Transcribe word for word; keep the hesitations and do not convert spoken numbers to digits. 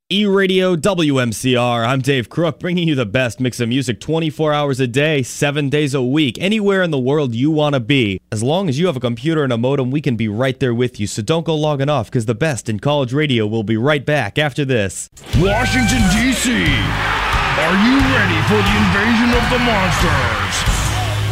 E-Radio W M C R, I'm Dave Crook, bringing you the best mix of music twenty-four hours a day, seven days a week, anywhere in the world you want to be. As long as you have a computer and a modem, we can be right there with you, so don't go logging off, because the best in college radio will be right back after this. Washington, D C, are you ready for the invasion of the monsters?